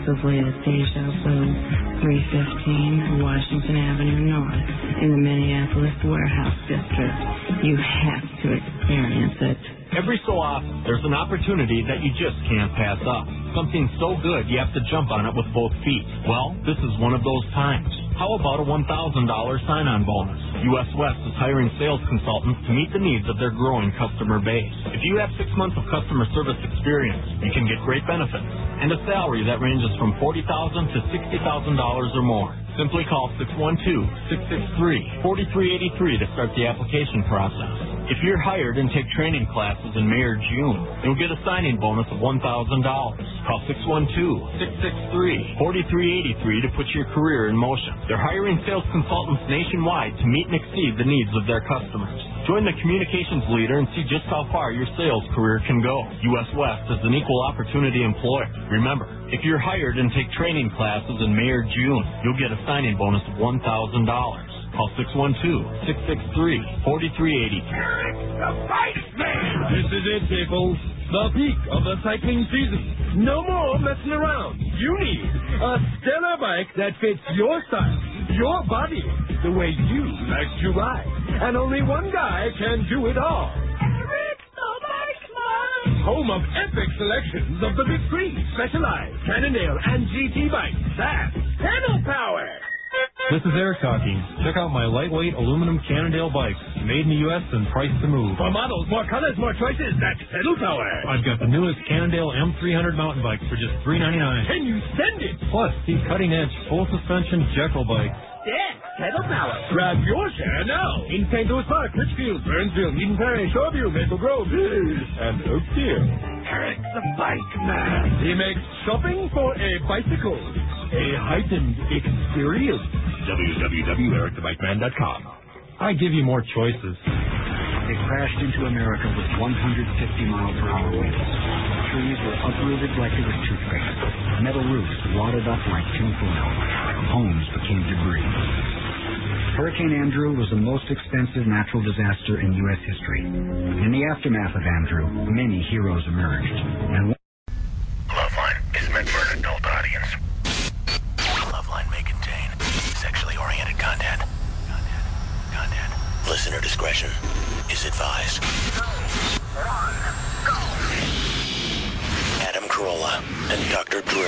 exclusively at Deja Vu, 315 Washington Avenue North in the Minneapolis Warehouse District. You have to experience it. Every so often, there's an opportunity that you just can't pass up. Something so good you have to jump on it with both feet. Well, this is one of those times. How about a $1,000 sign-on bonus? U.S. West is hiring sales consultants to meet the needs of their growing customer base. If you have 6 months of customer service experience, you can get great benefits and a salary that ranges from $40,000 to $60,000 or more. Simply call 612-663-4383 to start the application process. If you're hired and take training classes in May or June, you'll get a signing bonus of $1,000. Call 612-663-4383 to put your career in motion. They're hiring sales consultants nationwide to meet and exceed the needs of their customers. Join the communications leader and see just how far your sales career can go. U.S. West is an equal opportunity employer. Remember, if you're hired and take training classes in May or June, you'll get a signing bonus of $1,000. Call 612-663-4380. Eric the Bike Man! This is it, people. The peak of the cycling season. No more messing around. You need a stellar bike that fits your style, your body, the way you like to ride. And only one guy can do it all. Eric the Bike Man! Home of epic selections of the big three, Specialized, Cannondale, and GT bikes. That's pedal power! This is Eric talking. Check out my lightweight aluminum Cannondale bikes, made in the U.S. and priced to move. More models, more colors, more choices. That's pedal power. I've got the newest Cannondale M300 mountain bikes for just $3.99. Can you send it? Plus, see cutting-edge full-suspension Jekyll bikes. Yeah, pedal power. Grab your share now in St. Louis Park, Litchfield, Burnsville, Eden Prairie, Shoreview, Maple Grove, and Oakdale. Eric the Bike Man. He makes shopping for a bicycle a heightened experience. www.ericthebikeman.com. I give you more choices. They crashed into America with 150-mile-per-hour winds. Trees were uprooted like they were toothpicks. Metal roofs wadded up like tinfoil. Homes became debris. Hurricane Andrew was the most expensive natural disaster in U.S. history. In the aftermath of Andrew, many heroes emerged. And Loveline is meant for an adult audience. Loveline may contain sexually oriented content. Listener discretion is advised. Adam Carolla and Dr. Drew